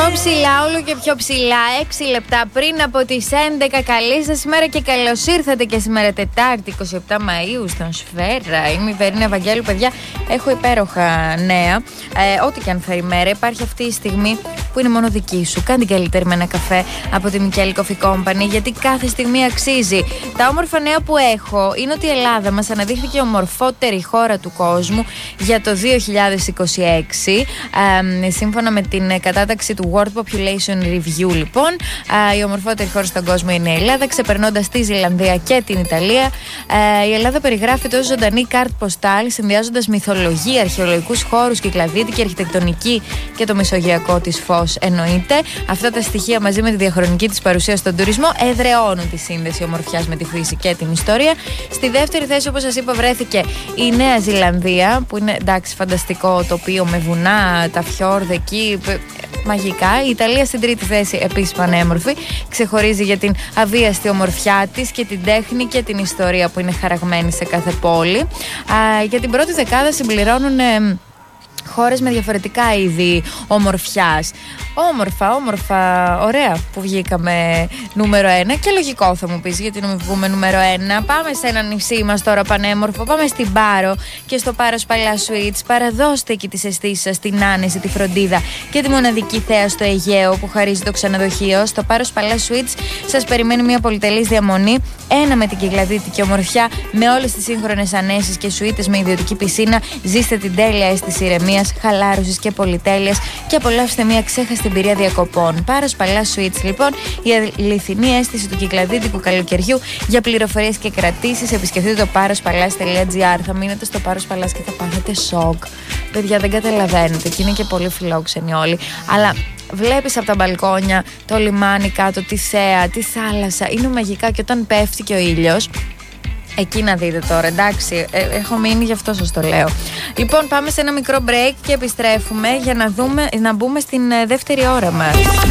ψηλά, όλο και πιο ψηλά. 6 λεπτά πριν από τις 11. Καλή σας ημέρα και καλώς ήρθατε και σήμερα Τετάρτη 27 Μαΐου στον Σφαίρα. Είμαι η Βερίνα Ευαγγέλου, παιδιά. Έχω υπέροχα νέα. Ό,τι και αν φέρει η μέρα, υπάρχει αυτή η στιγμή που είναι μόνο δική σου. Κάνε την καλύτερη με ένα καφέ από τη Μικέλη Coffee Company, γιατί κάθε στιγμή αξίζει. Τα όμορφα νέα που έχω είναι ότι η Ελλάδα μας αναδείχθηκε η ομορφότερη χώρα του κόσμου για το 2026. Σύμφωνα με την κατάταξη του World Population Review, λοιπόν, η ομορφότερη χώρα στον κόσμο είναι η Ελλάδα, ξεπερνώντας τη Ζηλανδία και την Ιταλία. Η Ελλάδα περιγράφεται ως ζωντανή κάρτ ποστάλ, συνδυάζοντας μυθολογία, αρχαιολογικούς χώρους, κυκλαδίτικη αρχιτεκτονική και το μεσογειακό της φως. Εννοείται. Αυτά τα στοιχεία μαζί με τη διαχρονική της παρουσία στον τουρισμό εδραιώνουν τη σύνδεση ομορφιάς με τη φύση και την ιστορία. Στη δεύτερη θέση, όπως σας είπα, βρέθηκε η Νέα Ζηλανδία, που είναι εντάξει φανταστικό τοπίο με βουνά, τα φιόρδ εκεί. Μαγικά. Η Ιταλία στην τρίτη θέση, επίσης πανέμορφη. Ξεχωρίζει για την αβίαστη ομορφιά της και την τέχνη και την ιστορία που είναι χαραγμένη σε κάθε πόλη. Για την πρώτη δεκάδα συμπληρώνουν χώρες με διαφορετικά είδη ομορφιάς. Όμορφα, ωραία που βγήκαμε νούμερο 1. Και λογικό θα μου πεις, γιατί να μην βγούμε νούμερο 1. Πάμε σε ένα νησί μας τώρα πανέμορφο. Πάμε στην Πάρο και στο Πάρος Παλά Suites. Παραδώστε εκεί τις αισθήσεις σας, την άνεση, τη φροντίδα και τη μοναδική θέα στο Αιγαίο που χαρίζει το ξενοδοχείο. Στο Πάρος Παλά Suites σας περιμένει μια πολυτελής διαμονή. Ένα με την κυκλαδίτικη ομορφιά, με όλες τις σύγχρονες ανέσεις και σουίτες με ιδιωτική πισίνα. Ζήστε την τέλεια αίσθηση ηρεμίας, χαλάρωσης και πολυτέλειας και απολαύστε μια ξέχαστη εμπειρία διακοπών. Πάρος Παλά Suites, λοιπόν, η αληθινή αίσθηση του κυκλαδίτικου καλοκαιριού. Για πληροφορίες και κρατήσεις, επισκεφτείτε το parospalace.gr. Θα μείνετε στο Πάρος Παλάς και θα πάθετε σοκ. Παιδιά, δεν καταλαβαίνετε και είναι και πολύ φιλόξενοι όλοι. Αλλά βλέπεις από τα μπαλκόνια το λιμάνι κάτω, τη θέα, τη θάλασσα. Είναι μαγικά και όταν πέφτει και ο ήλιος. Εκεί να δείτε τώρα, εντάξει, έχω μείνει, γι' αυτό σας το λέω. Λοιπόν, πάμε σε ένα μικρό break και επιστρέφουμε για να μπούμε στην δεύτερη ώρα μας.